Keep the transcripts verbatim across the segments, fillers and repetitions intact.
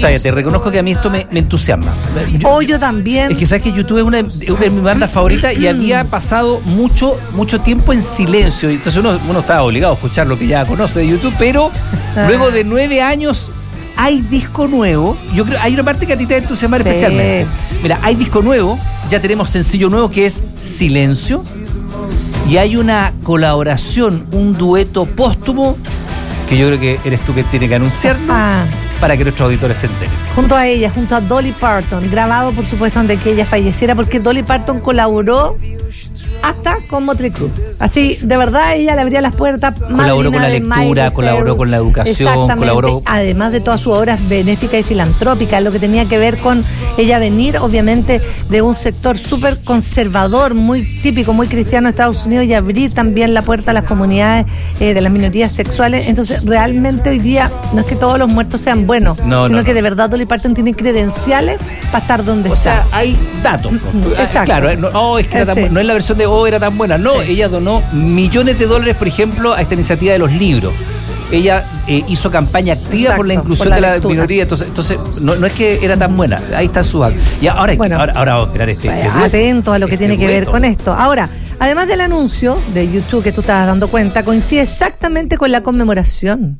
Octavia, te reconozco que a mí esto me, me entusiasma. Yo, oh, yo también. Es que sabes que YouTube es una, es una de mis bandas favoritas y había pasado mucho mucho tiempo en silencio. Entonces uno, uno estaba obligado a escuchar lo que ya conoce de YouTube, pero ah. luego de nueve años hay disco nuevo. Yo creo hay una parte que a ti te va a entusiasmar sí. especialmente. Mira, hay disco nuevo, ya tenemos sencillo nuevo que es Silencio. Y hay una colaboración, un dueto póstumo que yo creo que eres tú que tiene que anunciarlo ah. para que nuestros auditores se enteren. Junto a ella, junto a Dolly Parton, grabado por supuesto antes de que ella falleciera, porque Dolly Parton colaboró hasta con Motley Crue. Así, de verdad, ella le abría las puertas. Colaboró con la lectura, colaboró con la educación, colaboró. Además de todas sus obras benéficas y filantrópicas, lo que tenía que ver con ella venir, obviamente, de un sector súper conservador, muy típico, muy cristiano de Estados Unidos, y abrir también la puerta a las comunidades eh, de las minorías sexuales. Entonces, realmente hoy día, no es que todos los muertos sean buenos, no, sino no, que no. de verdad Dolly Parton tiene credenciales para estar donde o está. O sea, hay datos. Exacto. Claro, no, oh, es que era tan, sí. no es la versión de oh, era tan buena. No, sí. ella donó millones de dólares, por ejemplo, a esta iniciativa de los libros. Ella eh, hizo campaña activa Exacto, por la inclusión por la de la minoría. Entonces, entonces no, no es que era tan buena. Ahí está su acto. Y ahora, bueno, ahora, ahora vamos a esperar este. este atento a lo que este tiene que ver con esto. Ahora, además del anuncio de YouTube que tú estabas dando cuenta, coincide exactamente con la conmemoración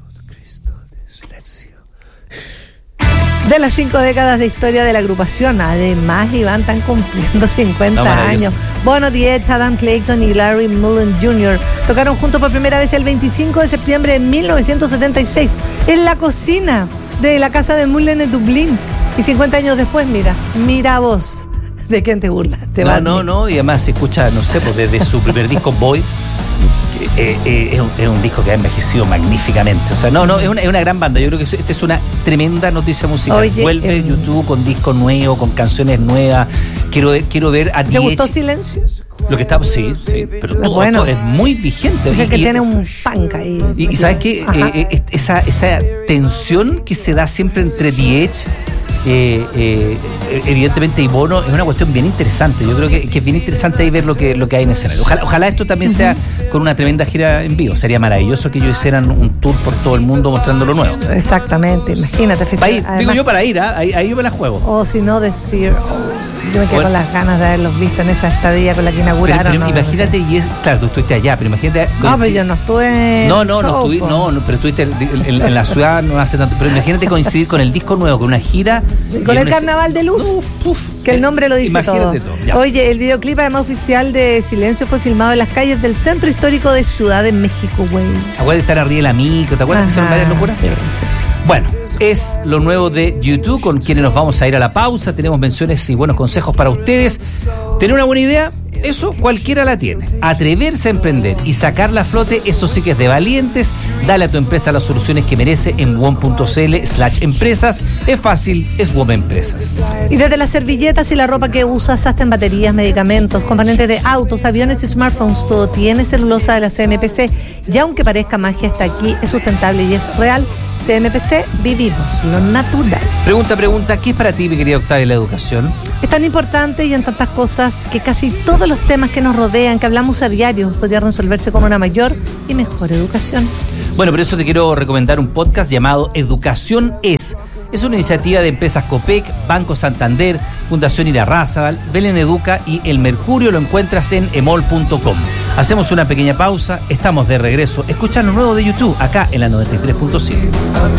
de las cinco décadas de historia de la agrupación. Además, Iván, están cumpliendo cincuenta no, años. Bono Diez, Adam Clayton y Larry Mullen junior tocaron juntos por primera vez el veinticinco de septiembre de mil novecientos setenta y seis en la cocina de la casa de Mullen en Dublín. Y cincuenta años después, mira, mira vos, ¿de quién te burlas? Te no, no, no, y además se escucha, no sé, pues desde su primer disco Boy. Eh, eh, es, un, es un disco que ha envejecido magníficamente. O sea, no, no, es una, es una gran banda. Yo creo que esta es una tremenda noticia musical. Oye, Vuelve eh, YouTube con disco nuevo, con canciones nuevas. Quiero, quiero ver a ¿te gustó Silencio? Lo que está, sí, sí, pero todo bueno. esto es muy vigente. Es y, que y, tiene un punk ahí. Y, y sabes que eh, esa, esa tensión que se da siempre entre The Edge, eh, eh, evidentemente, y Bono, es una cuestión bien interesante. Yo creo que, que es bien interesante ahí ver lo que, lo que hay en escenario. Ojalá, ojalá esto también uh-huh. sea con una tremenda gira en vivo. Sería maravilloso que ellos hicieran un tour por todo el mundo mostrando lo nuevo. Exactamente, imagínate. Para ir, además, digo yo para ir, ¿eh? ahí, ahí yo me la juego. O si no, The Sphere. Oh, yo me quedo bueno, con las ganas de haberlos visto en esa estadía con la que inauguraron. Pero, pero ¿no? imagínate, y es, claro, tú estuviste allá, pero imagínate. No, pero yo no estuve. No, no, no, estuve, no, no, pero estuviste en, en, en la ciudad no hace tanto. Pero imagínate coincidir con el disco nuevo, con una gira. Con el Carnaval de Luz. Uf, uf, que el nombre lo dice imagínate todo. todo Oye, el videoclip además oficial de Silencio fue filmado en las calles del centro histórico de Ciudad de México, güey. Acuérdate de estar arriba de la micro, ¿te acuerdas? Ajá, que son varias locuras? Sí, sí. Bueno, es lo nuevo de YouTube, con quienes nos vamos a ir a la pausa. Tenemos menciones y buenos consejos para ustedes. ¿Tener una buena idea? Eso cualquiera la tiene. Atreverse a emprender y sacarla a flote, eso sí que es de valientes. Dale a tu empresa las soluciones que merece en wom.cl slash empresas. Es fácil, es WOM Empresas. Y desde las servilletas y la ropa que usas hasta en baterías, medicamentos, componentes de autos, aviones y smartphones, todo tiene celulosa de la C M P C. Y aunque parezca magia, hasta aquí es sustentable y es real. C M P C, vivimos lo natural. Pregunta, pregunta, ¿qué es para ti, mi querida Octavia, la educación? Es tan importante y en tantas cosas que casi todos los temas que nos rodean, que hablamos a diario, podrían resolverse con una mayor y mejor educación. Bueno, por eso te quiero recomendar un podcast llamado Educación Es. Es una iniciativa de empresas Copec, Banco Santander, Fundación Irarrázaval, Belén Educa y El Mercurio. Lo encuentras en emol punto com. Hacemos una pequeña pausa, estamos de regreso. Escucha lo nuevo de YouTube, acá en la noventa y tres punto cinco.